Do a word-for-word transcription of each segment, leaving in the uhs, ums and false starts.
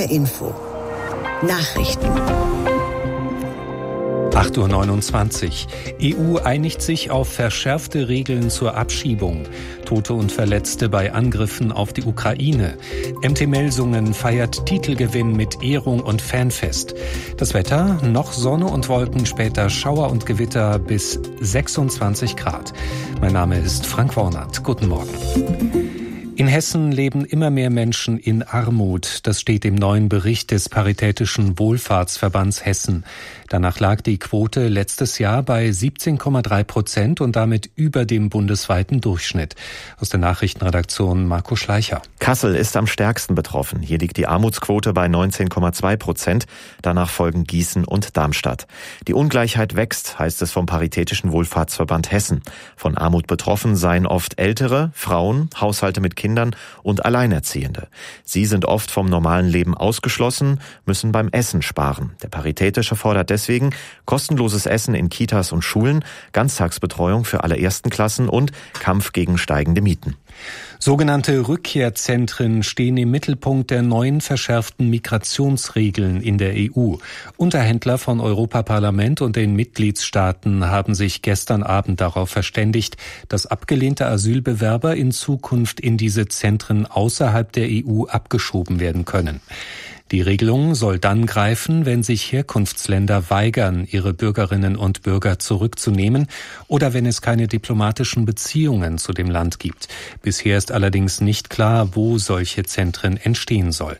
R Info. Nachrichten. acht Uhr neunundzwanzig. E U einigt sich auf verschärfte Regeln zur Abschiebung. Tote und Verletzte bei Angriffen auf die Ukraine. M T Melsungen feiert Titelgewinn mit Ehrung und Fanfest. Das Wetter, noch Sonne und Wolken, später Schauer und Gewitter bis sechsundzwanzig Grad. Mein Name ist Frank Wornert. Guten Morgen. In Hessen leben immer mehr Menschen in Armut. Das steht im neuen Bericht des Paritätischen Wohlfahrtsverbands Hessen. Danach lag die Quote letztes Jahr bei siebzehn Komma drei Prozent und damit über dem bundesweiten Durchschnitt. Aus der Nachrichtenredaktion Marco Schleicher. Kassel ist am stärksten betroffen. Hier liegt die Armutsquote bei neunzehn Komma zwei Prozent. Danach folgen Gießen und Darmstadt. Die Ungleichheit wächst, heißt es vom Paritätischen Wohlfahrtsverband Hessen. Von Armut betroffen seien oft Ältere, Frauen, Haushalte mit Kindern und Alleinerziehende. Sie sind oft vom normalen Leben ausgeschlossen, müssen beim Essen sparen. Der Paritätische fordert deswegen kostenloses Essen in Kitas und Schulen, Ganztagsbetreuung für alle Erstenklassen und Kampf gegen steigende Mieten. Sogenannte Rückkehrzentren stehen im Mittelpunkt der neuen verschärften Migrationsregeln in der E U. Unterhändler von Europaparlament und den Mitgliedstaaten haben sich gestern Abend darauf verständigt, dass abgelehnte Asylbewerber in Zukunft in diese Zentren außerhalb der E U abgeschoben werden können. Die Regelung soll dann greifen, wenn sich Herkunftsländer weigern, ihre Bürgerinnen und Bürger zurückzunehmen oder wenn es keine diplomatischen Beziehungen zu dem Land gibt. Bisher ist allerdings nicht klar, wo solche Zentren entstehen sollen.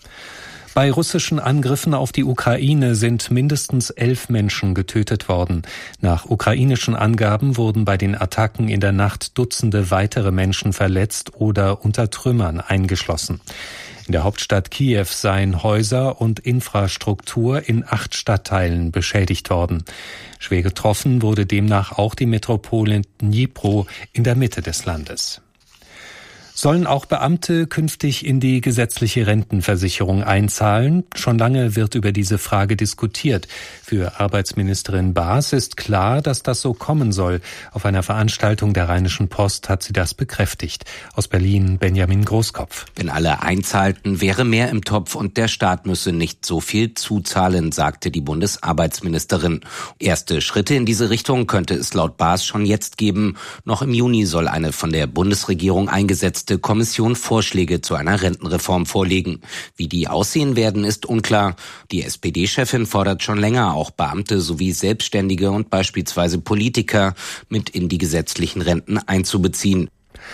Bei russischen Angriffen auf die Ukraine sind mindestens elf Menschen getötet worden. Nach ukrainischen Angaben wurden bei den Attacken in der Nacht Dutzende weitere Menschen verletzt oder unter Trümmern eingeschlossen. In der Hauptstadt Kiew seien Häuser und Infrastruktur in acht Stadtteilen beschädigt worden. Schwer getroffen wurde demnach auch die Metropole Dnipro in der Mitte des Landes. Sollen auch Beamte künftig in die gesetzliche Rentenversicherung einzahlen? Schon lange wird über diese Frage diskutiert. Für Arbeitsministerin Baas ist klar, dass das so kommen soll. Auf einer Veranstaltung der Rheinischen Post hat sie das bekräftigt. Aus Berlin Benjamin Großkopf. Wenn alle einzahlten, wäre mehr im Topf und der Staat müsse nicht so viel zuzahlen, sagte die Bundesarbeitsministerin. Erste Schritte in diese Richtung könnte es laut Baas schon jetzt geben. Noch im Juni soll eine von der Bundesregierung eingesetzte Kommission Vorschläge zu einer Rentenreform vorlegen. Wie die aussehen werden, ist unklar. Die S P D-Chefin fordert schon länger, auch Beamte sowie Selbstständige und beispielsweise Politiker mit in die gesetzlichen Renten einzubeziehen.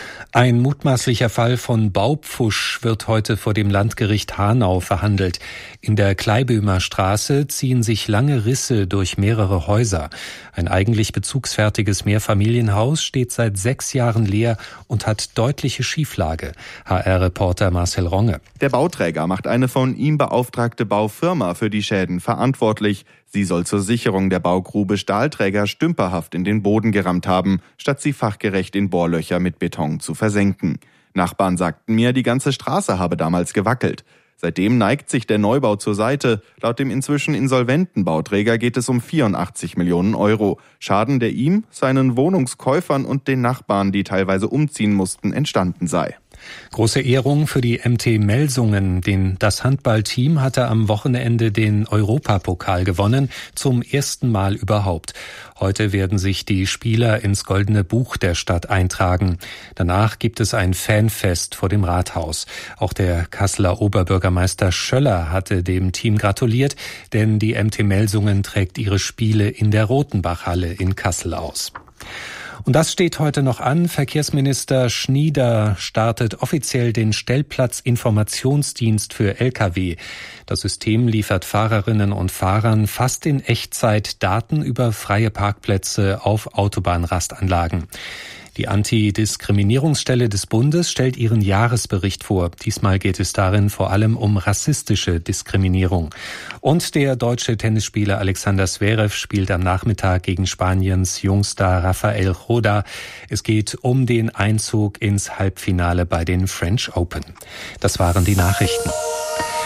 Ein mutmaßlicher Fall von Baupfusch wird heute vor dem Landgericht Hanau verhandelt. In der Kleiböhmer Straße ziehen sich lange Risse durch mehrere Häuser. Ein eigentlich bezugsfertiges Mehrfamilienhaus steht seit sechs Jahren leer und hat deutliche Schieflage. H R-Reporter Marcel Ronge. Der Bauträger macht eine von ihm beauftragte Baufirma für die Schäden verantwortlich. Sie soll zur Sicherung der Baugrube Stahlträger stümperhaft in den Boden gerammt haben, statt sie fachgerecht in Bohrlöcher mit Beton zu versenken. Nachbarn sagten mir, die ganze Straße habe damals gewackelt. Seitdem neigt sich der Neubau zur Seite. Laut dem inzwischen insolventen Bauträger geht es um vierundachtzig Millionen Euro. Schaden, der ihm, seinen Wohnungskäufern und den Nachbarn, die teilweise umziehen mussten, entstanden sei. Große Ehrung für die M T Melsungen. Den, das Handballteam hatte am Wochenende den Europapokal gewonnen, zum ersten Mal überhaupt. Heute werden sich die Spieler ins Goldene Buch der Stadt eintragen. Danach gibt es ein Fanfest vor dem Rathaus. Auch der Kasseler Oberbürgermeister Schöller hatte dem Team gratuliert, denn die M T Melsungen trägt ihre Spiele in der Rotenbachhalle in Kassel aus. Und das steht heute noch an. Verkehrsminister Schnieder startet offiziell den Stellplatzinformationsdienst für L K W. Das System liefert Fahrerinnen und Fahrern fast in Echtzeit Daten über freie Parkplätze auf Autobahnrastanlagen. Die Antidiskriminierungsstelle des Bundes stellt ihren Jahresbericht vor. Diesmal geht es darin vor allem um rassistische Diskriminierung. Und der deutsche Tennisspieler Alexander Zverev spielt am Nachmittag gegen Spaniens Jungstar Rafael Roda. Es geht um den Einzug ins Halbfinale bei den French Open. Das waren die Nachrichten.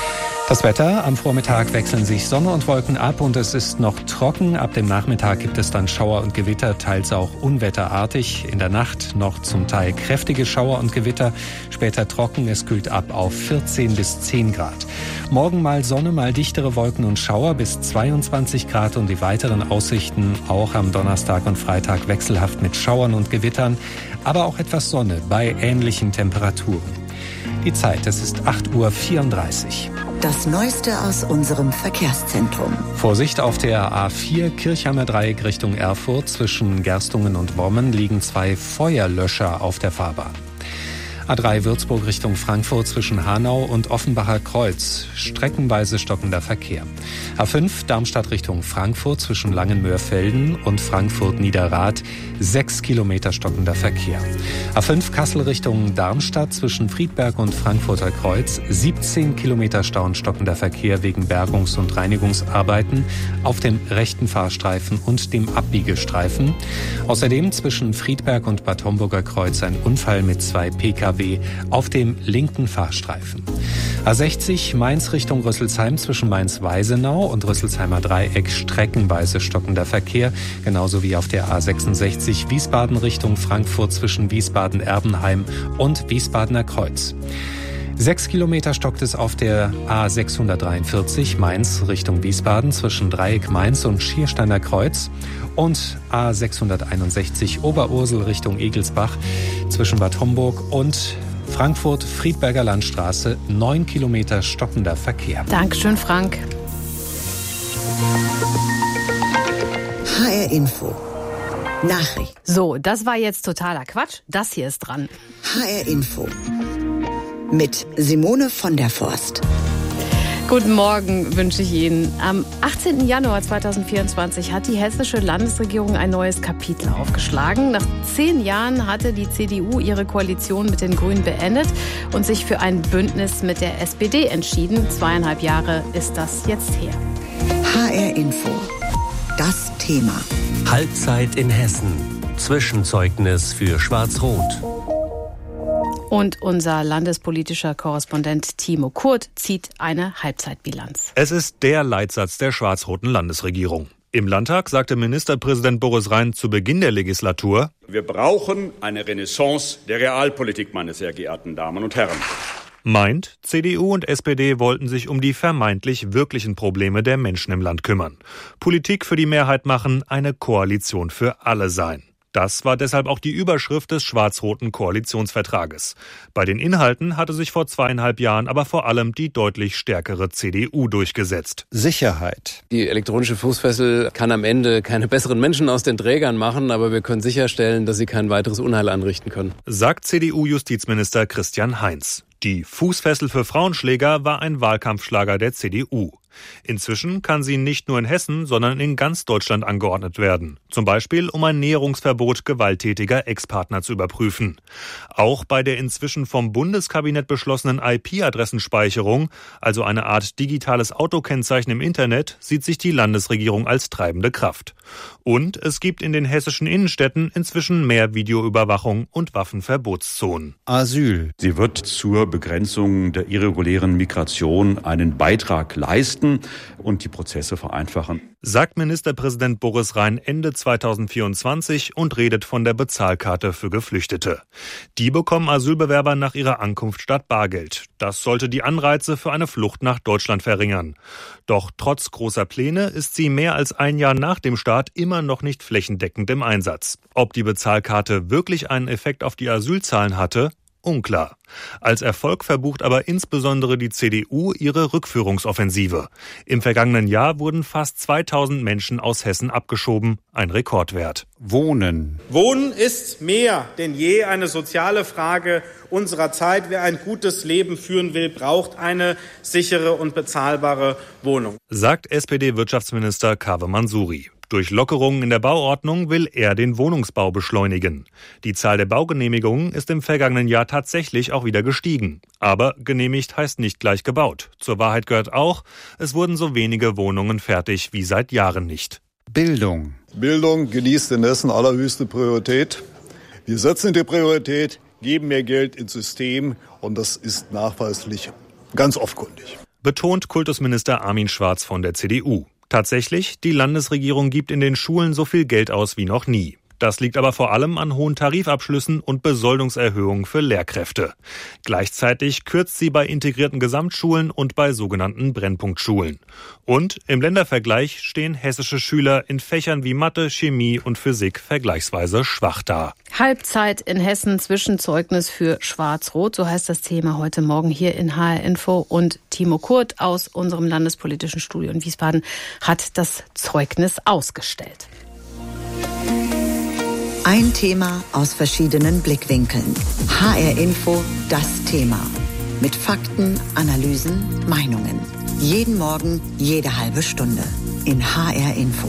Das Wetter: Am Vormittag wechseln sich Sonne und Wolken ab und es ist noch trocken. Ab dem Nachmittag gibt es dann Schauer und Gewitter, teils auch unwetterartig. In der Nacht noch zum Teil kräftige Schauer und Gewitter, später trocken. Es kühlt ab auf vierzehn bis zehn Grad. Morgen mal Sonne, mal dichtere Wolken und Schauer bis zweiundzwanzig Grad und die weiteren Aussichten auch am Donnerstag und Freitag wechselhaft mit Schauern und Gewittern, aber auch etwas Sonne bei ähnlichen Temperaturen. Die Zeit, es ist acht Uhr vierunddreißig. Das Neueste aus unserem Verkehrszentrum. Vorsicht, auf der A vier Kirchheimer Dreieck Richtung Erfurt. Zwischen Gerstungen und Wommen liegen zwei Feuerlöscher auf der Fahrbahn. A drei Würzburg Richtung Frankfurt zwischen Hanau und Offenbacher Kreuz. Streckenweise stockender Verkehr. A fünf Darmstadt Richtung Frankfurt zwischen Langenmöhrfelden und Frankfurt-Niederrad. Sechs Kilometer stockender Verkehr. A fünf Kassel Richtung Darmstadt zwischen Friedberg und Frankfurter Kreuz. siebzehn Kilometer Stau und stockender Verkehr wegen Bergungs- und Reinigungsarbeiten auf dem rechten Fahrstreifen und dem Abbiegestreifen. Außerdem zwischen Friedberg und Bad Homburger Kreuz ein Unfall mit zwei P K W auf dem linken Fahrstreifen. A sechzig Mainz Richtung Rüsselsheim zwischen Mainz-Weisenau und Rüsselsheimer Dreieck streckenweise stockender Verkehr, genauso wie auf der A sechsundsechzig Wiesbaden Richtung Frankfurt zwischen Wiesbaden-Erbenheim und Wiesbadener Kreuz. Sechs Kilometer stockt es auf der A sechshundertdreiundvierzig Mainz Richtung Wiesbaden zwischen Dreieck Mainz und Schiersteiner Kreuz und A sechshunderteinundsechzig Oberursel Richtung Egelsbach zwischen Bad Homburg und Frankfurt-Friedberger Landstraße. Neun Kilometer stockender Verkehr. Dankeschön, Frank. H R Info. Nachricht. So, das war jetzt totaler Quatsch. Das hier ist dran. H R Info. Mit Simone von der Forst. Guten Morgen wünsche ich Ihnen. Am achtzehnten Januar zweitausendvierundzwanzig hat die hessische Landesregierung ein neues Kapitel aufgeschlagen. Nach zehn Jahren hatte die C D U ihre Koalition mit den Grünen beendet und sich für ein Bündnis mit der S P D entschieden. Zweieinhalb Jahre ist das jetzt her. H R Info. Das Thema. Halbzeit in Hessen. Zwischenzeugnis für Schwarz-Rot. Und unser landespolitischer Korrespondent Timo Kurt zieht eine Halbzeitbilanz. Es ist der Leitsatz der schwarz-roten Landesregierung. Im Landtag sagte Ministerpräsident Boris Rhein zu Beginn der Legislatur: Wir brauchen eine Renaissance der Realpolitik, meine sehr geehrten Damen und Herren. Meint, C D U und S P D wollten sich um die vermeintlich wirklichen Probleme der Menschen im Land kümmern. Politik für die Mehrheit machen, eine Koalition für alle sein. Das war deshalb auch die Überschrift des schwarz-roten Koalitionsvertrages. Bei den Inhalten hatte sich vor zweieinhalb Jahren aber vor allem die deutlich stärkere C D U durchgesetzt. Sicherheit. Die elektronische Fußfessel kann am Ende keine besseren Menschen aus den Trägern machen, aber wir können sicherstellen, dass sie kein weiteres Unheil anrichten können, sagt C D U-Justizminister Christian Heinz. Die Fußfessel für Frauenschläger war ein Wahlkampfschlager der C D U. Inzwischen kann sie nicht nur in Hessen, sondern in ganz Deutschland angeordnet werden. Zum Beispiel, um ein Näherungsverbot gewalttätiger Ex-Partner zu überprüfen. Auch bei der inzwischen vom Bundeskabinett beschlossenen I P-Adressenspeicherung, also eine Art digitales Autokennzeichen im Internet, sieht sich die Landesregierung als treibende Kraft. Und es gibt in den hessischen Innenstädten inzwischen mehr Videoüberwachung und Waffenverbotszonen. Asyl. Sie wird zur Begrenzung der irregulären Migration einen Beitrag leisten und die Prozesse vereinfachen, sagt Ministerpräsident Boris Rhein Ende zweitausendvierundzwanzig und redet von der Bezahlkarte für Geflüchtete. Die bekommen Asylbewerber nach ihrer Ankunft statt Bargeld. Das sollte die Anreize für eine Flucht nach Deutschland verringern. Doch trotz großer Pläne ist sie mehr als ein Jahr nach dem Start immer noch nicht flächendeckend im Einsatz. Ob die Bezahlkarte wirklich einen Effekt auf die Asylzahlen hatte? Unklar. Als Erfolg verbucht aber insbesondere die C D U ihre Rückführungsoffensive. Im vergangenen Jahr wurden fast zweitausend Menschen aus Hessen abgeschoben, ein Rekordwert. Wohnen. Wohnen ist mehr denn je eine soziale Frage unserer Zeit. Wer ein gutes Leben führen will, braucht eine sichere und bezahlbare Wohnung, sagt S P D-Wirtschaftsminister Kaveh Mansuri. Durch Lockerungen in der Bauordnung will er den Wohnungsbau beschleunigen. Die Zahl der Baugenehmigungen ist im vergangenen Jahr tatsächlich auch wieder gestiegen. Aber genehmigt heißt nicht gleich gebaut. Zur Wahrheit gehört auch, es wurden so wenige Wohnungen fertig wie seit Jahren nicht. Bildung. Bildung genießt in Hessen allerhöchste Priorität. Wir setzen die Priorität, geben mehr Geld ins System und das ist nachweislich ganz offenkundig. betont Kultusminister Armin Schwarz von der C D U. Tatsächlich, die Landesregierung gibt in den Schulen so viel Geld aus wie noch nie. Das liegt aber vor allem an hohen Tarifabschlüssen und Besoldungserhöhungen für Lehrkräfte. Gleichzeitig kürzt sie bei integrierten Gesamtschulen und bei sogenannten Brennpunktschulen. Und im Ländervergleich stehen hessische Schüler in Fächern wie Mathe, Chemie und Physik vergleichsweise schwach da. Halbzeit in Hessen, Zwischenzeugnis für Schwarz-Rot, so heißt das Thema heute Morgen hier in H R Info. Und Timo Kurt aus unserem landespolitischen Studio in Wiesbaden hat das Zeugnis ausgestellt. Ein Thema aus verschiedenen Blickwinkeln. H R Info, das Thema. Mit Fakten, Analysen, Meinungen. Jeden Morgen, jede halbe Stunde. In H R Info.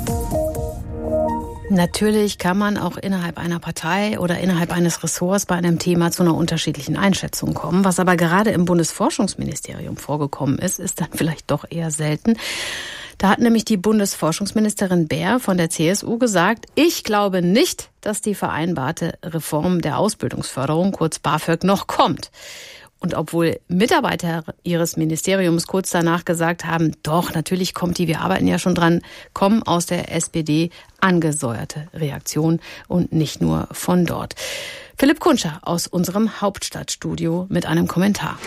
Natürlich kann man auch innerhalb einer Partei oder innerhalb eines Ressorts bei einem Thema zu einer unterschiedlichen Einschätzung kommen. Was aber gerade im Bundesforschungsministerium vorgekommen ist, ist dann vielleicht doch eher selten. Da hat nämlich die Bundesforschungsministerin Baer von der C S U gesagt, ich glaube nicht, dass die vereinbarte Reform der Ausbildungsförderung, kurz BAföG, noch kommt. Und obwohl Mitarbeiter ihres Ministeriums kurz danach gesagt haben, doch, natürlich kommt die, wir arbeiten ja schon dran, kommen aus der S P D angesäuerte Reaktion und nicht nur von dort. Philipp Kunscher aus unserem Hauptstadtstudio mit einem Kommentar.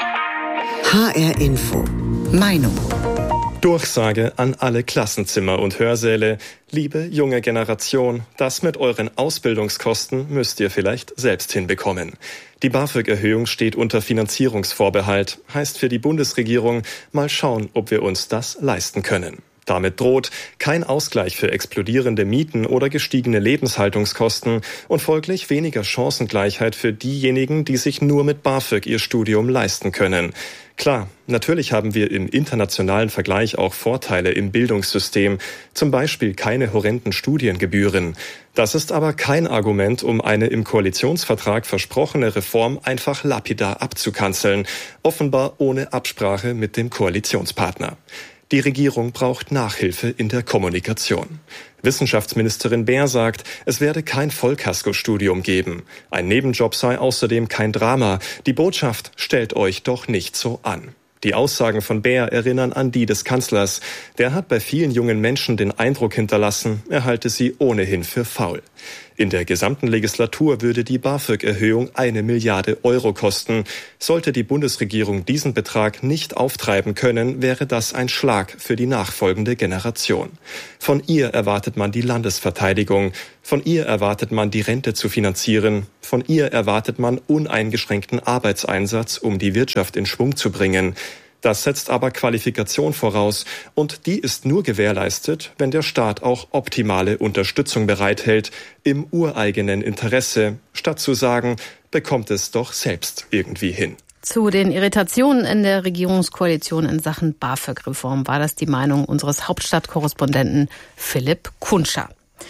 H R Info. Meinung. Durchsage an alle Klassenzimmer und Hörsäle. Liebe junge Generation, das mit euren Ausbildungskosten müsst ihr vielleicht selbst hinbekommen. Die BAföG-Erhöhung steht unter Finanzierungsvorbehalt. Heißt für die Bundesregierung, mal schauen, ob wir uns das leisten können. Damit droht kein Ausgleich für explodierende Mieten oder gestiegene Lebenshaltungskosten und folglich weniger Chancengleichheit für diejenigen, die sich nur mit BAföG ihr Studium leisten können. Klar, natürlich haben wir im internationalen Vergleich auch Vorteile im Bildungssystem, zum Beispiel keine horrenden Studiengebühren. Das ist aber kein Argument, um eine im Koalitionsvertrag versprochene Reform einfach lapidar abzukanzeln, offenbar ohne Absprache mit dem Koalitionspartner. Die Regierung braucht Nachhilfe in der Kommunikation. Wissenschaftsministerin Baer sagt, es werde kein Vollkaskostudium geben. Ein Nebenjob sei außerdem kein Drama. Die Botschaft, stellt euch doch nicht so an. Die Aussagen von Baer erinnern an die des Kanzlers. Der hat bei vielen jungen Menschen den Eindruck hinterlassen, er halte sie ohnehin für faul. In der gesamten Legislatur würde die BAföG-Erhöhung eine Milliarde Euro kosten. Sollte die Bundesregierung diesen Betrag nicht auftreiben können, wäre das ein Schlag für die nachfolgende Generation. Von ihr erwartet man die Landesverteidigung. Von ihr erwartet man, die Rente zu finanzieren. Von ihr erwartet man uneingeschränkten Arbeitseinsatz, um die Wirtschaft in Schwung zu bringen. Das setzt aber Qualifikation voraus und die ist nur gewährleistet, wenn der Staat auch optimale Unterstützung bereithält, im ureigenen Interesse, statt zu sagen, bekommt es doch selbst irgendwie hin. Zu den Irritationen in der Regierungskoalition in Sachen BAföG-Reform war das die Meinung unseres Hauptstadtkorrespondenten Philipp Kunscher.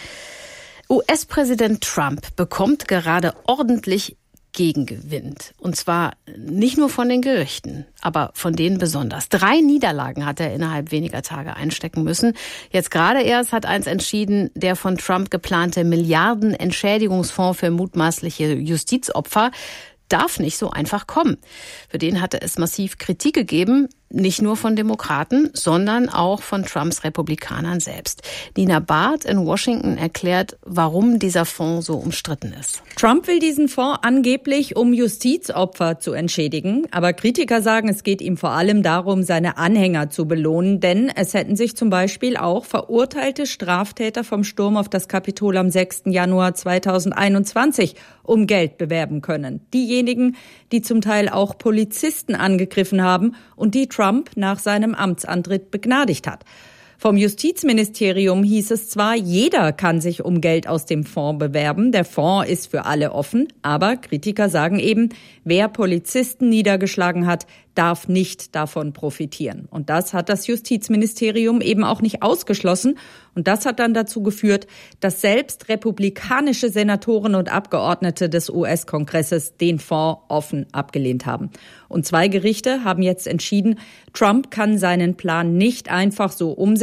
U S-Präsident Trump bekommt gerade ordentlich Gegengewind. Und zwar nicht nur von den Gerichten, aber von denen besonders. Drei Niederlagen hat er innerhalb weniger Tage einstecken müssen. Jetzt gerade erst hat eins entschieden, der von Trump geplante Milliarden-Entschädigungsfonds für mutmaßliche Justizopfer darf nicht so einfach kommen. Für den hatte es massiv Kritik gegeben, nicht nur von Demokraten, sondern auch von Trumps Republikanern selbst. Nina Barth in Washington erklärt, warum dieser Fonds so umstritten ist. Trump will diesen Fonds angeblich, um Justizopfer zu entschädigen. Aber Kritiker sagen, es geht ihm vor allem darum, seine Anhänger zu belohnen. Denn es hätten sich zum Beispiel auch verurteilte Straftäter vom Sturm auf das Kapitol am sechsten Januar zweitausendeinundzwanzig um Geld bewerben können. Diejenigen, die zum Teil auch Polizisten angegriffen haben und die Trump nach seinem Amtsantritt begnadigt hat. Vom Justizministerium hieß es zwar, jeder kann sich um Geld aus dem Fonds bewerben. Der Fonds ist für alle offen. Aber Kritiker sagen eben, wer Polizisten niedergeschlagen hat, darf nicht davon profitieren. Und das hat das Justizministerium eben auch nicht ausgeschlossen. Und das hat dann dazu geführt, dass selbst republikanische Senatoren und Abgeordnete des U S-Kongresses den Fonds offen abgelehnt haben. Und zwei Gerichte haben jetzt entschieden, Trump kann seinen Plan nicht einfach so umsetzen.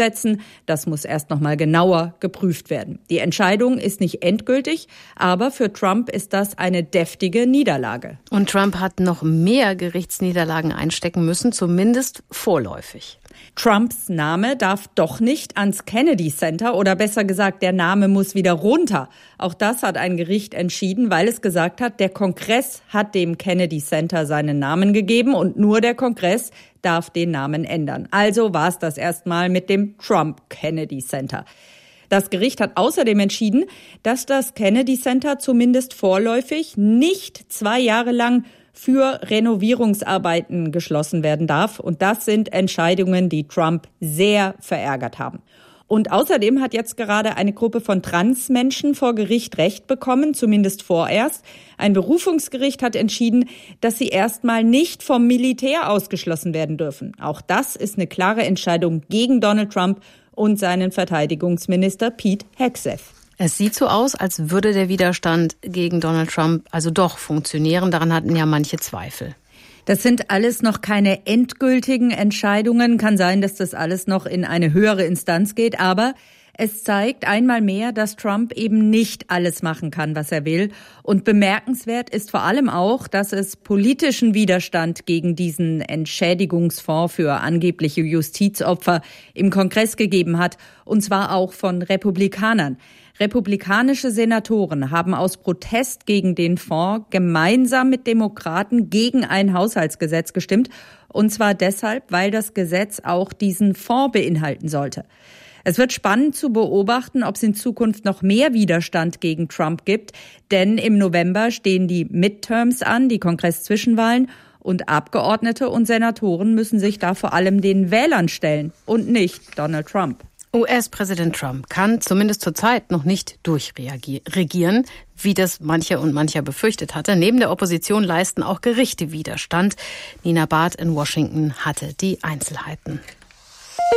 umsetzen. Das muss erst noch mal genauer geprüft werden. Die Entscheidung ist nicht endgültig, aber für Trump ist das eine deftige Niederlage. Und Trump hat noch mehr Gerichtsniederlagen einstecken müssen, zumindest vorläufig. Trumps Name darf doch nicht ans Kennedy Center, oder besser gesagt, der Name muss wieder runter. Auch das hat ein Gericht entschieden, weil es gesagt hat, der Kongress hat dem Kennedy Center seinen Namen gegeben und nur der Kongress darf den Namen ändern. Also war es das erstmal mit dem Trump Kennedy Center. Das Gericht hat außerdem entschieden, dass das Kennedy Center zumindest vorläufig nicht zwei Jahre lang für Renovierungsarbeiten geschlossen werden darf. Und das sind Entscheidungen, die Trump sehr verärgert haben. Und außerdem hat jetzt gerade eine Gruppe von Transmenschen vor Gericht Recht bekommen, zumindest vorerst. Ein Berufungsgericht hat entschieden, dass sie erstmal nicht vom Militär ausgeschlossen werden dürfen. Auch das ist eine klare Entscheidung gegen Donald Trump und seinen Verteidigungsminister Pete Hegseth. Es sieht so aus, als würde der Widerstand gegen Donald Trump also doch funktionieren. Daran hatten ja manche Zweifel. Das sind alles noch keine endgültigen Entscheidungen. Kann sein, dass das alles noch in eine höhere Instanz geht. Aber es zeigt einmal mehr, dass Trump eben nicht alles machen kann, was er will. Und bemerkenswert ist vor allem auch, dass es politischen Widerstand gegen diesen Entschädigungsfonds für angebliche Justizopfer im Kongress gegeben hat. Und zwar auch von Republikanern. Republikanische Senatoren haben aus Protest gegen den Fonds gemeinsam mit Demokraten gegen ein Haushaltsgesetz gestimmt. Und zwar deshalb, weil das Gesetz auch diesen Fonds beinhalten sollte. Es wird spannend zu beobachten, ob es in Zukunft noch mehr Widerstand gegen Trump gibt. Denn im November stehen die Midterms an, die Kongress-Zwischenwahlen. Und Abgeordnete und Senatoren müssen sich da vor allem den Wählern stellen und nicht Donald Trump. U S-Präsident Trump kann zumindest zurzeit noch nicht durchregieren, wie das mancher und mancher befürchtet hatte. Neben der Opposition leisten auch Gerichte Widerstand. Nina Barth in Washington hatte die Einzelheiten.